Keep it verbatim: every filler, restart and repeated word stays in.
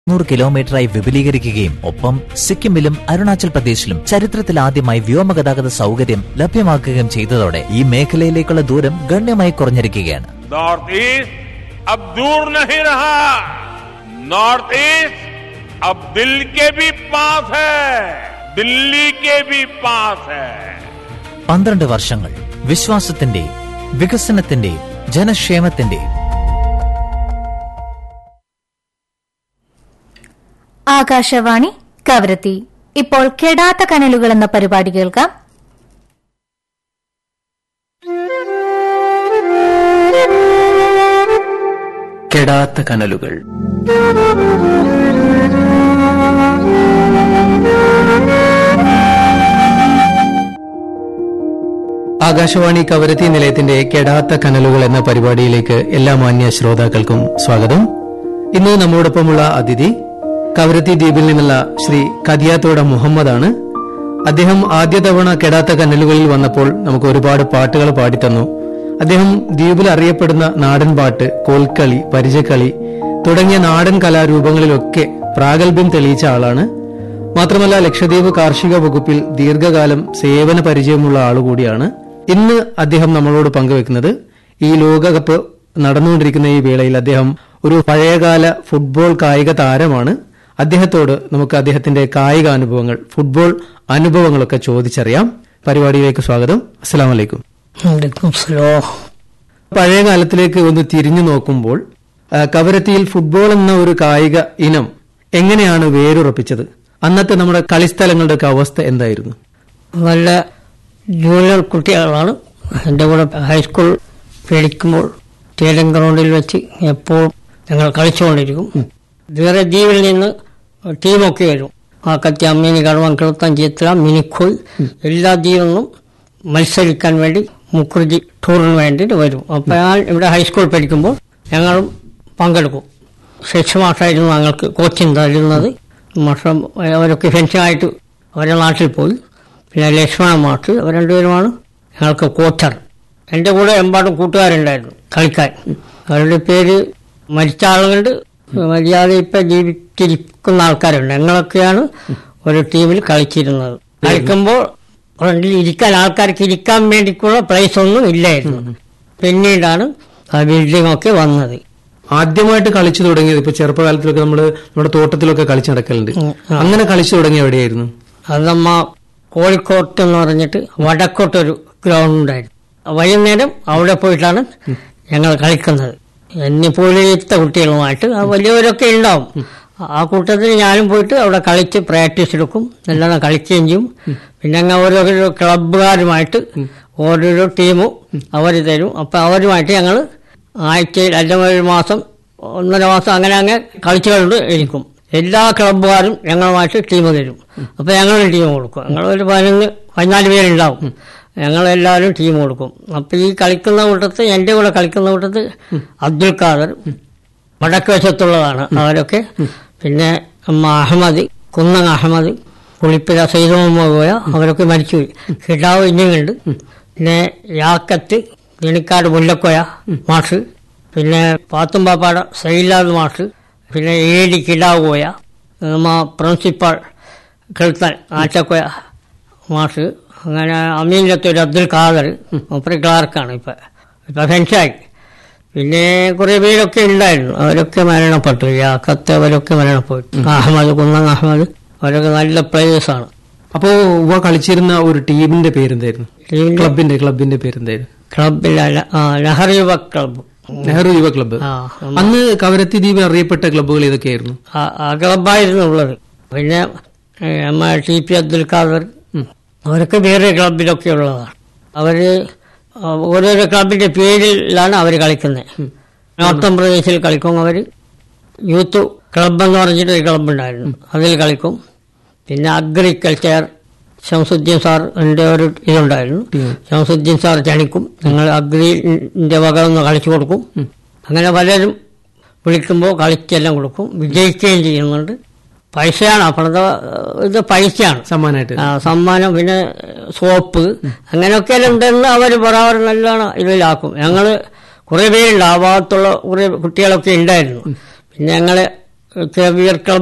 നൂറ് കിലോമീറ്ററായി വിപുലീകരിക്കുകയും ഒപ്പം സിക്കിമിലും അരുണാചൽ പ്രദേശിലും ചരിത്രത്തിൽ ആദ്യമായി വ്യോമഗതാഗത സൗകര്യം ലഭ്യമാക്കുകയും ചെയ്തതോടെ ഈ മേഖലയിലേക്കുള്ള ദൂരം ഗണ്യമായി കുറഞ്ഞിരിക്കുകയാണ്. നോർത്ത് ഈസ്റ്റ് अब दूर नहीं रहा, नॉर्थ ईस्ट अब दिल के भी पास है, दिल्ली के भी पास है. പന്ത്രണ്ട് വർഷങ്ങൾ വിശ്വാസത്തിന്റെ, വികസനത്തിന്റെ, ജനക്ഷേമത്തിന്റെ. ആകാശവാണി കവരത്തി. ഇപ്പോൾ കെടാത്ത കനലുകൾ എന്ന പരിപാടി കേൾക്കാം. കെടാത്ത കനലുകൾ. ആകാശവാണി കവരത്തി നിലയത്തിന്റെ കെടാത്ത കനലുകൾ എന്ന പരിപാടിയിലേക്ക് എല്ലാ മാന്യ ശ്രോതാക്കൾക്കും സ്വാഗതം. ഇന്ന് നമ്മോടൊപ്പമുള്ള അതിഥി കവരത്തി ദ്വീപിൽ നിന്നുള്ള ശ്രീ കദിയാത്തോട മുഹമ്മദാണ്. അദ്ദേഹം ആദ്യ തവണ കെടാത്ത കനലുകളിൽ വന്നപ്പോൾ നമുക്ക് ഒരുപാട് പാട്ടുകൾ പാടിത്തന്നു. അദ്ദേഹം ദ്വീപിൽ അറിയപ്പെടുന്ന നാടൻ പാട്ട്, കോൽക്കളി, പരിചക്കളി തുടങ്ങിയ നാടൻ കലാരൂപങ്ങളിലൊക്കെ പ്രാഗൽഭ്യം തെളിയിച്ച ആളാണ്. മാത്രമല്ല ലക്ഷദ്വീപ് കാർഷിക വകുപ്പിൽ ദീർഘകാലം സേവന പരിചയമുള്ള ആളുകൂടിയാണ്. ഇന്ന് അദ്ദേഹം നമ്മളോട് പങ്കുവെക്കുന്നത് ഈ ലോകകപ്പ് നടന്നുകൊണ്ടിരിക്കുന്ന ഈ വേളയിൽ അദ്ദേഹം ഒരു പഴയകാല ഫുട്ബോൾ കായിക താരമാണ്. അദ്ദേഹത്തോട് നമുക്ക് അദ്ദേഹത്തിന്റെ കായിക അനുഭവങ്ങൾ, ഫുട്ബോൾ അനുഭവങ്ങളൊക്കെ ചോദിച്ചറിയാം. പരിപാടിയിലേക്ക് സ്വാഗതം. അസ്സലാമു അലൈക്കും. പഴയ കാലത്തിലേക്ക് ഒന്ന് തിരിഞ്ഞു നോക്കുമ്പോൾ കവരത്തിയിൽ ഫുട്ബോൾ എന്ന ഒരു കായിക ഇനം എങ്ങനെയാണ് വേരുറപ്പിച്ചത്? അന്നത്തെ നമ്മുടെ കളിസ്ഥലങ്ങളുടെ ഒക്കെ അവസ്ഥ എന്തായിരുന്നു? നല്ല ജൂനിയർ കുട്ടികളാണ് എൻ്റെ കൂടെ ഹൈസ്കൂൾ പഠിക്കുമ്പോൾ സ്റ്റേഡിയം ഗ്രൗണ്ടിൽ വെച്ച് എപ്പോൾ ഞങ്ങൾ കളിച്ചുകൊണ്ടിരിക്കും. വേറെ ദ്വീപിൽ നിന്ന് ടീമൊക്കെ വരും. ആക്കത്തി, അമ്മീനി, കടവൻ, കിളത്തൻ, ചിത്ര, മിനിക്കോയ് എല്ലാ ദ്വീപിൽ നിന്നും മത്സരിക്കാൻ വേണ്ടി മുക്കുർജി ടൂറിന് വേണ്ടിയിട്ട് വരും. അപ്പോൾ ഞാൻ ഇവിടെ ഹൈസ്കൂൾ പഠിക്കുമ്പോൾ ഞങ്ങളും പങ്കെടുക്കും. ശിക്ഷ മാഷായിരുന്നു ഞങ്ങൾക്ക് കോച്ചിങ് തരുന്നത്. മാഷം അവരൊക്കെ ഫെൻസിങ്ങായിട്ട് അവരുടെ നാട്ടിൽ പോയി. പിന്നെ ലക്ഷ്മണ മാഷ്, അവർ രണ്ടുപേരുമാണ് ഞങ്ങൾക്ക് കോച്ചർ. എൻ്റെ കൂടെ എമ്പാടും കൂട്ടുകാരുണ്ടായിരുന്നു കളിക്കാൻ. അവരുടെ പേര് മരിച്ച ആളുകളുണ്ട്, മര്യാദ ഇപ്പം ജീവിച്ചിരിക്കുന്ന ആൾക്കാരുണ്ട്. ഞങ്ങളൊക്കെയാണ് ഒരു ടീമിൽ കളിച്ചിരുന്നത്. കളിക്കുമ്പോൾ ഫ്രണ്ടിൽ ഇരിക്കാൻ ആൾക്കാർക്ക് ഇരിക്കാൻ വേണ്ടിക്കുള്ള പ്ലേസ് ഒന്നും ഇല്ലായിരുന്നു. പിന്നീടാണ് ആ ബിൽഡിംഗ് ഒക്കെ വന്നത്. ആദ്യമായിട്ട് കളിച്ചു തുടങ്ങിയത് ഇപ്പൊ ചെറുപ്പകാലത്തിലൊക്കെ നമ്മള് നമ്മുടെ തോട്ടത്തിലൊക്കെ കളിച്ചു നടക്കലുണ്ട്. അങ്ങനെ കളിച്ചു തുടങ്ങിയ എവിടെയായിരുന്നു? അത് നമ്മ കോഴിക്കോട്ട് എന്ന് പറഞ്ഞിട്ട് വടക്കോട്ടൊരു ഗ്രൗണ്ട് ഉണ്ടായിരുന്നു. വൈകുന്നേരം അവിടെ പോയിട്ടാണ് ഞങ്ങൾ കളിക്കുന്നത്. എന്നെപ്പോലത്തെ കുട്ടികളുമായിട്ട് വലിയവരൊക്കെ ഉണ്ടാവും. ആ കൂട്ടത്തിൽ ഞാനും പോയിട്ട് അവിടെ കളിച്ച് പ്രാക്ടീസ് എടുക്കും, നല്ലോണം കളിക്കുകയും ചെയ്യും. പിന്നെ അങ്ങ് ഓരോരോ ക്ലബ്ബുകാരുമായിട്ട് ഓരോരോ ടീമും അവർ തരും. അപ്പം അവരുമായിട്ട് ഞങ്ങൾ ആഴ്ചയിൽ അല്ലെങ്കിൽ ഒരു മാസം ഒന്നര മാസം അങ്ങനെ അങ്ങ് കളിച്ചുകൊണ്ട് ഇരിക്കും. എല്ലാ ക്ലബ്ബുകാരും ഞങ്ങളുമായിട്ട് ടീം തരും. അപ്പം ഞങ്ങളൊരു ടീം കൊടുക്കും. ഞങ്ങളൊരു പതിനൊന്ന് പതിനാല് പേരുണ്ടാവും. ഞങ്ങളെല്ലാവരും ടീം കൊടുക്കും. അപ്പം ഈ കളിക്കുന്ന കൂട്ടത്ത് എൻ്റെ കൂടെ കളിക്കുന്ന കൂട്ടത്ത് അബ്ദുൽ ഖാദർ, വടക്ക് വശത്തുള്ളതാണ് അവരൊക്കെ. പിന്നെ അഹമ്മദ്, കുന്നങ് അഹമ്മദ്, പുളിപ്പിര സൈദ് മുഹമ്മദ് പോയ അവരൊക്കെ മരിച്ചുപോയി. കിടാവ് ഇനിയുണ്ട്. പിന്നെ യാക്കത്ത്, ഗണിക്കാട് മുല്ലക്കോയ മാഷ്, പിന്നെ പാത്തുമ്പാപ്പാട സൈലാദ് മാഷ്, പിന്നെ എ ഡി കിടാവ് പോയ നമ്മ പ്രിൻസിപ്പാൾ കിൾത്തൻ ആറ്റക്കോയ മാഷ്, അങ്ങനെ അമീനത്തൊരു അബ്ദുൽ ഖാദർ, മൂപ്പര് ക്ലാർക്കാണ് ഇപ്പം ഇപ്പം ഫെൻഷായി. പിന്നെ കുറെ പേരൊക്കെ ഉണ്ടായിരുന്നു, അവരൊക്കെ മരണപ്പെട്ടു. യാക്കത്ത് അവരൊക്കെ മരണപ്പെട്ടു. അഹമ്മദ്, കുന്നങ് അഹമ്മദ്, അവരൊക്കെ നല്ല പ്ലേയേഴ്സാണ്. അപ്പോ ഉവ കളിച്ചിരുന്ന ഒരു ടീമിന്റെ പേരെന്തായിരുന്നു? ക്ലബിന്റെ ക്ലബിന്റെ പേരെന്തായിരുന്നു? ക്ലബിലല്ല, നെഹ്റു യുവ ക്ലബ്. നെഹ്റു യുവ ക്ലബ്ബ്. അന്ന് കവരത്തി ദ്വീപിൽ അറിയപ്പെട്ട ക്ലബ്ബുകൾ ഏതൊക്കെയായിരുന്നു? ആ ക്ലബായിരുന്നു ഉള്ളത്. പിന്നെ നമ്മ ടി പി അബ്ദുൽ ഖാദർ, അവരൊക്കെ വേറെ ക്ലബിലൊക്കെ ഉള്ളതാണ്. അവര് ഓരോരോ ക്ലബിന്റെ പേരിലാണ് അവർ കളിക്കുന്നത്. നോർത്തൻ പ്രദേശിൽ കളിക്കും അവർ. യൂത്ത് ക്ലബ് എന്ന് പറഞ്ഞിട്ട് ഒരു ക്ലബ് ഉണ്ടായിരുന്നു, അതിൽ കളിക്കും. പിന്നെ അഗ്രികൾച്ചർ ഷംസുദ്ദീൻ സാറിന്റെ ഒരു ഇതുണ്ടായിരുന്നു. ഷംസുദ്ദീൻ സാർ ക്ഷണിക്കും, നിങ്ങൾ അഗ്രിന്റെ വക ഒന്ന് കളിച്ചു കൊടുക്കും. അങ്ങനെ പലരും വിളിക്കുമ്പോൾ കളിച്ചെല്ലാം കൊടുക്കും, വിജയിക്കുകയും ചെയ്യുന്നുണ്ട്. പൈസയാണ് അപ്പോഴത്തെ ഇത്, പൈസയാണ് സമ്മാനമായിട്ട്. സമ്മാനം, പിന്നെ സോപ്പ്, അങ്ങനെയൊക്കെ ഉണ്ടെന്ന് അവർ പറയാറ് നല്ലോണം ഇതിലാക്കും. ഞങ്ങൾ കുറേ പേരുണ്ട്, ആ ഭാഗത്തുള്ള കുറേ കുട്ടികളൊക്കെ ഉണ്ടായിരുന്നു. പിന്നെ ഞങ്ങൾ ചെവിയർ ക്ലബ്